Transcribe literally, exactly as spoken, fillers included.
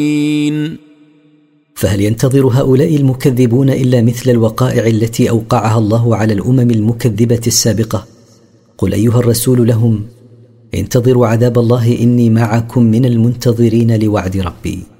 فهل ينتظر هؤلاء المكذبون إلا مثل الوقائع التي أوقعها الله على الأمم المكذبة السابقة؟ قل أيها الرسول لهم: انتظروا عذاب الله إني معكم من المنتظرين لوعد ربي.